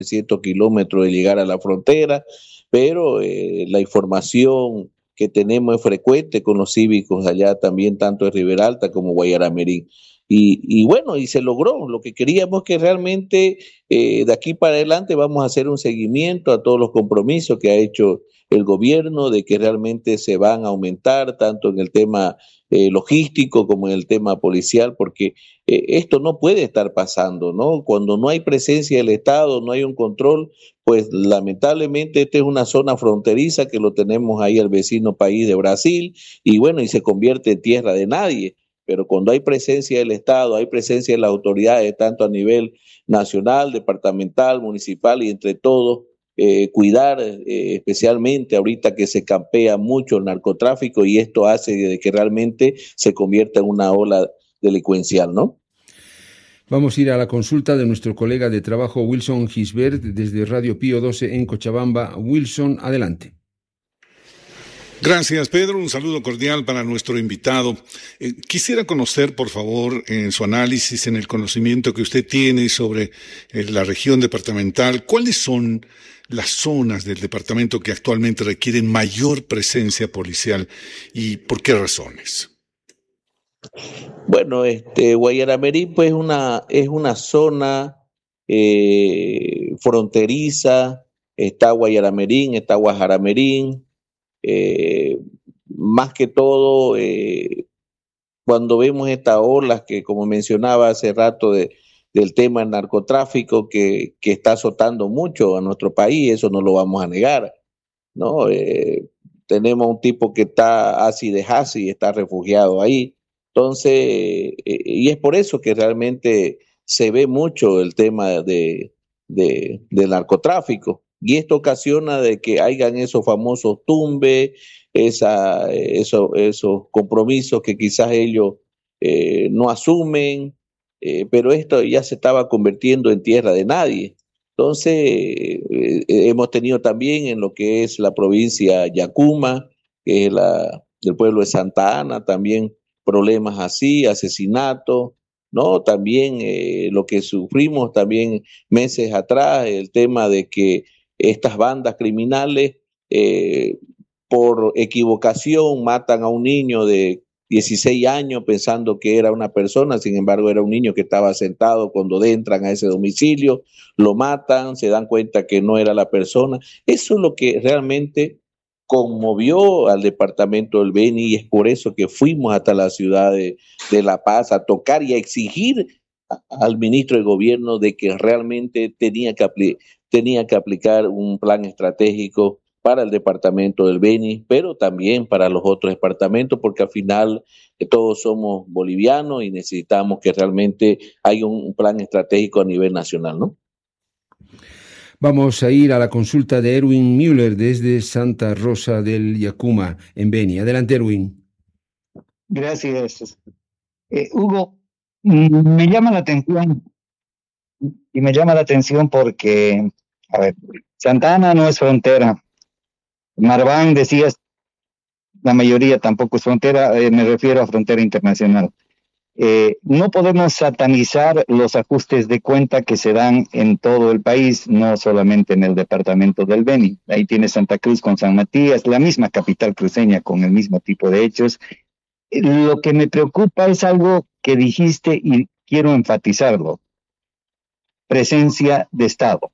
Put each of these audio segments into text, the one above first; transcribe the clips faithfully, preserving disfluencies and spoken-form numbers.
setecientos kilómetros de llegar a la frontera, pero eh, la información que tenemos es frecuente con los cívicos allá también, tanto de Ribera Alta como Guayaramerín. Y, y bueno, y se logró. Lo que queríamos que realmente eh, de aquí para adelante vamos a hacer un seguimiento a todos los compromisos que ha hecho el gobierno, de que realmente se van a aumentar tanto en el tema eh, logístico como en el tema policial, porque eh, esto no puede estar pasando, ¿no? Cuando no hay presencia del Estado, no hay un control, pues lamentablemente esta es una zona fronteriza que lo tenemos ahí al vecino país de Brasil, y bueno, y se convierte en tierra de nadie. Pero cuando hay presencia del Estado, hay presencia de las autoridades, tanto a nivel nacional, departamental, municipal y entre todos, eh, cuidar eh, especialmente ahorita que se campea mucho el narcotráfico, y esto hace de que realmente se convierta en una ola delincuencial, ¿no? Vamos a ir a la consulta de nuestro colega de trabajo Wilson Gisbert desde Radio Pío doce en Cochabamba. Wilson, adelante. Gracias, Pedro. Un saludo cordial para nuestro invitado. Eh, quisiera conocer, por favor, en su análisis, en el conocimiento que usted tiene sobre eh, la región departamental, ¿cuáles son las zonas del departamento que actualmente requieren mayor presencia policial y por qué razones? Bueno, este Guayaramerín pues una, es una zona eh, fronteriza. Está Guayaramerín, está Guajaramerín. Eh, más que todo, eh, cuando vemos estas olas que, como mencionaba hace rato, de, del tema del narcotráfico que, que está azotando mucho a nuestro país, eso no lo vamos a negar, ¿no? Eh, tenemos un tipo que está así de así, está refugiado ahí. Entonces, eh, y es por eso que realmente se ve mucho el tema de, de, del narcotráfico. Y esto ocasiona de que hayan esos famosos tumbes, esa, eso, esos compromisos que quizás ellos eh, no asumen, eh, pero esto ya se estaba convirtiendo en tierra de nadie. Entonces, eh, hemos tenido también en lo que es la provincia Yacuma, que es la, del pueblo de Santa Ana, también problemas así, asesinatos, ¿no? También eh, lo que sufrimos también meses atrás, el tema de que estas bandas criminales eh, por equivocación matan a un niño de dieciséis años pensando que era una persona, sin embargo era un niño que estaba sentado. Cuando entran a ese domicilio, lo matan, se dan cuenta que no era la persona. Eso es lo que realmente conmovió al departamento del Beni, y es por eso que fuimos hasta la ciudad de, de La Paz a tocar y a exigir a, al ministro de gobierno de que realmente tenía que, apli- tenía que aplicar un plan estratégico para el departamento del Beni, pero también para los otros departamentos, porque al final eh, todos somos bolivianos y necesitamos que realmente haya un, un plan estratégico a nivel nacional, ¿no? Vamos a ir a la consulta de Erwin Müller desde Santa Rosa del Yacuma, en Beni. Adelante, Erwin. Gracias. Eh, Hugo, me llama la atención, y me llama la atención porque, a ver, Santa Ana no es frontera. Marván, decías, la mayoría tampoco es frontera, eh, me refiero a frontera internacional. Eh, no podemos satanizar los ajustes de cuenta que se dan en todo el país, no solamente en el departamento del Beni. Ahí tiene Santa Cruz con San Matías, la misma capital cruceña con el mismo tipo de hechos. Eh, lo que me preocupa es algo que dijiste y quiero enfatizarlo: presencia de Estado.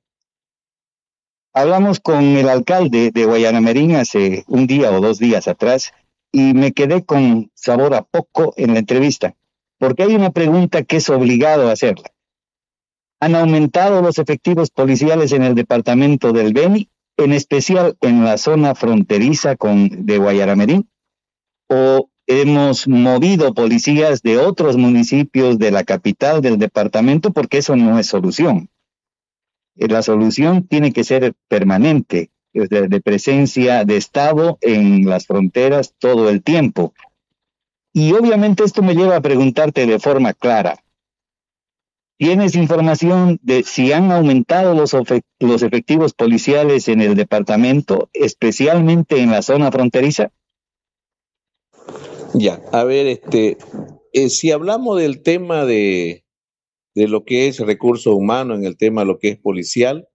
Hablamos con el alcalde de Guayaramerín hace un día o dos días atrás y me quedé con sabor a poco en la entrevista, porque hay una pregunta que es obligado a hacerla. ¿Han aumentado los efectivos policiales en el departamento del Beni, en especial en la zona fronteriza con, de Guayaramerín? ¿O hemos movido policías de otros municipios de la capital del departamento? Porque eso no es solución. La solución tiene que ser permanente, de, de presencia de Estado en las fronteras todo el tiempo. Y obviamente esto me lleva a preguntarte de forma clara: ¿tienes información de si han aumentado los, los efectivos policiales en el departamento, especialmente en la zona fronteriza? Ya, a ver, este, eh, si hablamos del tema de, de lo que es recursos humanos, en el tema de lo que es policial,